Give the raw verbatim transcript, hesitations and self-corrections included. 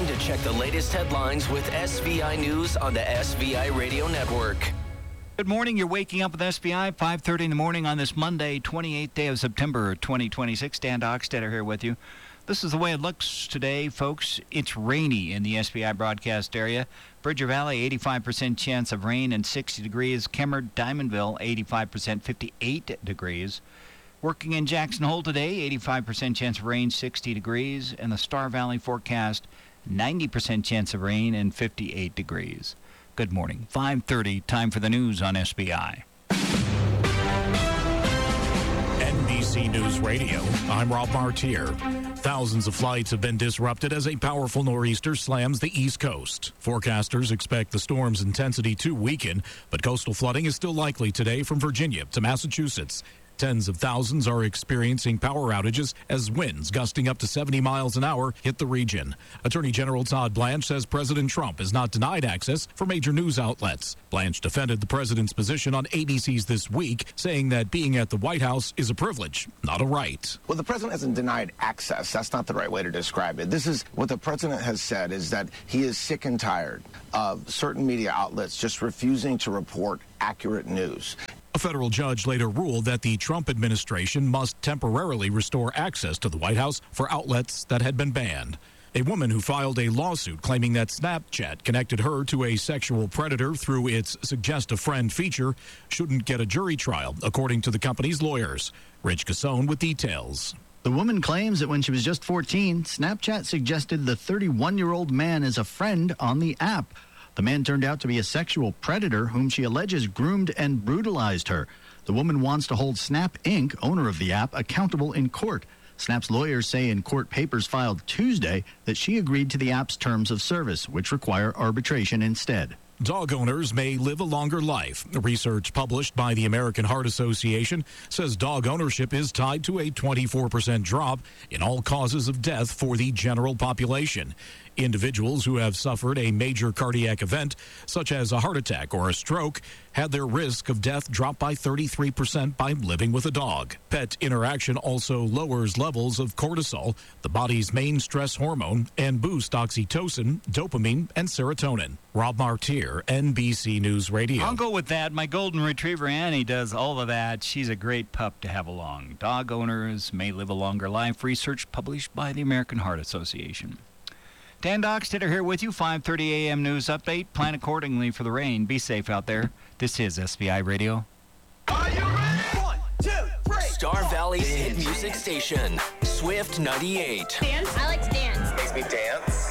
Time to check the latest headlines with S V I News on the S V I Radio Network. Good morning. You're waking up with S V I, five thirty in the morning on this Monday, twenty-eighth day of September, twenty twenty-six. Dan Dockstetter here with you. This is the way it looks today, folks. It's rainy in the S V I broadcast area. Bridger Valley, eighty-five percent chance of rain and sixty degrees. Kemmer, Diamondville, eighty-five percent, fifty-eight degrees. Working in Jackson Hole today, eighty-five percent chance of rain, sixty degrees. And the Star Valley forecast, ninety percent chance of rain and fifty-eight degrees. Good morning. five thirty, time for the news on S B I. N B C News Radio, I'm Rob Martier. Thousands of flights have been disrupted as a powerful nor'easter slams the East Coast. Forecasters expect the storm's intensity to weaken, but coastal flooding is still likely today from Virginia to Massachusetts. Tens of thousands are experiencing power outages as winds gusting up to seventy miles an hour hit the region. Attorney General Todd Blanche says President Trump is not denied access for major news outlets. Blanche defended the president's position on A B C's This Week, saying that being at the White House is a privilege, not a right. Well, the president hasn't denied access. That's not the right way to describe it. This is what the president has said, is that he is sick and tired of certain media outlets just refusing to report accurate news. A federal judge later ruled that the Trump administration must temporarily restore access to the White House for outlets that had been banned. A woman who filed a lawsuit claiming that Snapchat connected her to a sexual predator through its Suggest a Friend feature shouldn't get a jury trial, according to the company's lawyers. Rich Cassone with details. The woman claims that when she was just fourteen, Snapchat suggested the thirty-one-year-old man as a friend on the app. The man turned out to be a sexual predator whom she alleges groomed and brutalized her. The woman wants to hold Snap Incorporated, owner of the app, accountable in court. Snap's lawyers say in court papers filed Tuesday that she agreed to the app's terms of service, which require arbitration instead. Dog owners may live a longer life. Research published by the American Heart Association says dog ownership is tied to a twenty-four percent drop in all causes of death for the general population. Individuals who have suffered a major cardiac event, such as a heart attack or a stroke, had their risk of death drop by thirty-three percent by living with a dog. Pet interaction also lowers levels of cortisol, the body's main stress hormone, and boosts oxytocin, dopamine, and serotonin. Rob Martier, N B C News Radio. I'll go with that. My golden retriever, Annie, does all of that. She's a great pup to have along. Dog owners may live a longer life. Research published by the American Heart Association. Dan Dockstetter here with you, five thirty a.m. news update. Plan accordingly for the rain. Be safe out there. This is S V I Radio. Are you ready? One, two, three. Star Valley's hit music station, Swift ninety-eight. Dance? I like to dance. Makes me dance.